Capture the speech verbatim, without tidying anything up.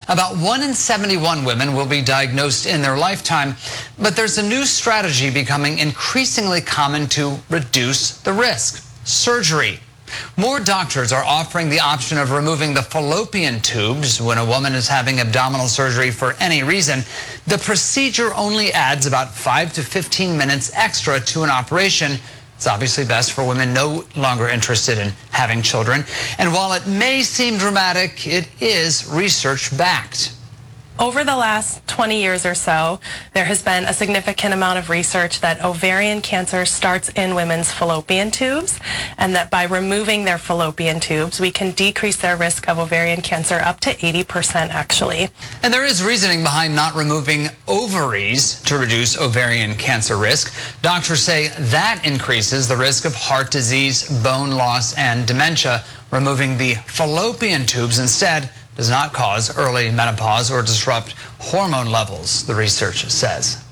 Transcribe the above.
About one in seventy-one women will be diagnosed in their lifetime, but there's a new strategy becoming increasingly common to reduce the risk: surgery. More doctors are offering the option of removing the fallopian tubes when a woman is having abdominal surgery for any reason. The procedure only adds about five to fifteen minutes extra to an operation. It's obviously best for women no longer interested in having children. And while it may seem dramatic, it is research-backed. Over the last twenty years or so, there has been a significant amount of research that ovarian cancer starts in women's fallopian tubes, and that by removing their fallopian tubes, we can decrease their risk of ovarian cancer up to eighty percent actually. And there is reasoning behind not removing ovaries to reduce ovarian cancer risk. Doctors say that increases the risk of heart disease, bone loss, and dementia. Removing the fallopian tubes instead does not cause early menopause or disrupt hormone levels, the research says.